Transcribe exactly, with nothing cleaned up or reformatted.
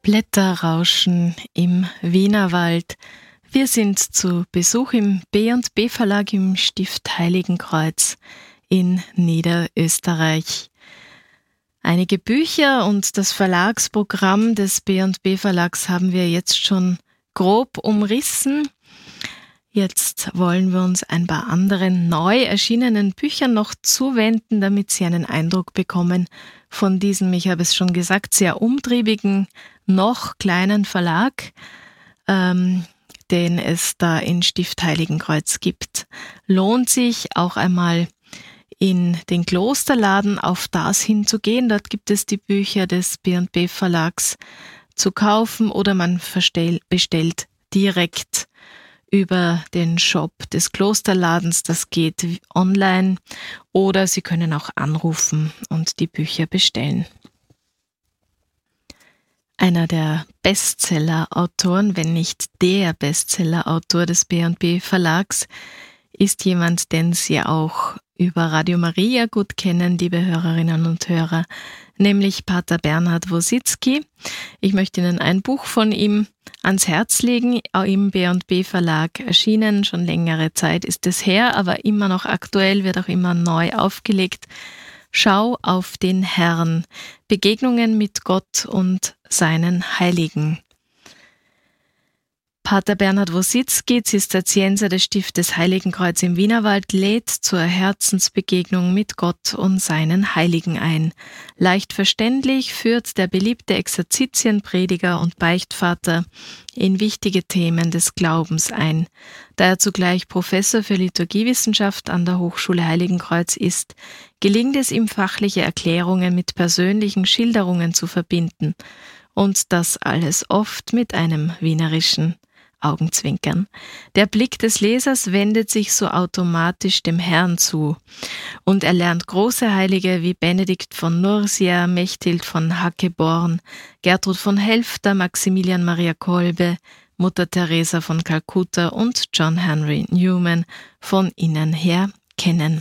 Blätterrauschen im Wienerwald. Wir sind zu Besuch im B und B Verlag im Stift Heiligenkreuz in Niederösterreich. Einige Bücher und das Verlagsprogramm des B und B Verlags haben wir jetzt schon grob umrissen. Jetzt wollen wir uns ein paar anderen neu erschienenen Büchern noch zuwenden, damit Sie einen Eindruck bekommen von diesem, ich habe es schon gesagt, sehr umtriebigen, noch kleinen Verlag, ähm, den es da in Stift Heiligenkreuz gibt. Lohnt sich auch einmal in den Klosterladen auf das hinzugehen. Dort gibt es die Bücher des B und B Verlags zu kaufen oder man bestellt direkt über den Shop des Klosterladens. Das geht online oder Sie können auch anrufen und die Bücher bestellen. Einer der Bestseller-Autoren, wenn nicht der Bestseller-Autor des B und B Verlags, ist jemand, den Sie auch über Radio Maria gut kennen, liebe Hörerinnen und Hörer, nämlich Pater Bernhard Wositzki. Ich möchte Ihnen ein Buch von ihm ans Herz legen, auch im B und B Verlag erschienen, schon längere Zeit ist es her, aber immer noch aktuell, wird auch immer neu aufgelegt. Schau auf den Herrn, Begegnungen mit Gott und seinen Heiligen. Pater Bernhard Wositzki, Zisterzienser des Stiftes Heiligenkreuz im Wienerwald, lädt zur Herzensbegegnung mit Gott und seinen Heiligen ein. Leicht verständlich führt der beliebte Exerzitienprediger und Beichtvater in wichtige Themen des Glaubens ein. Da er zugleich Professor für Liturgiewissenschaft an der Hochschule Heiligenkreuz ist, gelingt es ihm, fachliche Erklärungen mit persönlichen Schilderungen zu verbinden. Und das alles oft mit einem wienerischen Augenzwinkern. Der Blick des Lesers wendet sich so automatisch dem Herrn zu und er lernt große Heilige wie Benedikt von Nursia, Mechthild von Hackeborn, Gertrud von Helfter, Maximilian Maria Kolbe, Mutter Teresa von Kalkutta und John Henry Newman von innen her kennen.